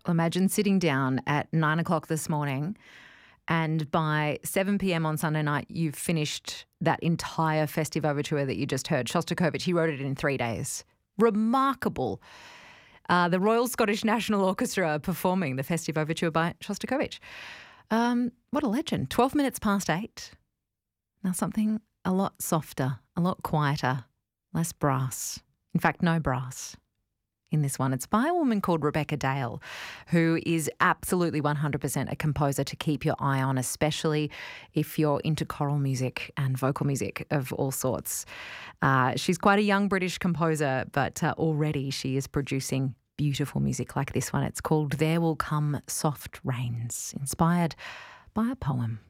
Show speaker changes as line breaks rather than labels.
Imagine sitting down at 9 o'clock this morning and by 7 p.m. on Sunday night, you've finished that entire festive overture that you just heard. Shostakovich, he wrote it in 3 days. Remarkable. The Royal Scottish National Orchestra performing the festive overture by Shostakovich. What a legend. 12 minutes past 8. Now something a lot softer, a lot quieter, less brass. In fact, no brass in this one. It's by a woman called Rebecca Dale, who is absolutely 100% a composer to keep your eye on, especially if you're into choral music and vocal music of all sorts. She's quite a young British composer, but already she is producing beautiful music like this one. It's called There Will Come Soft Rains, inspired by a poem.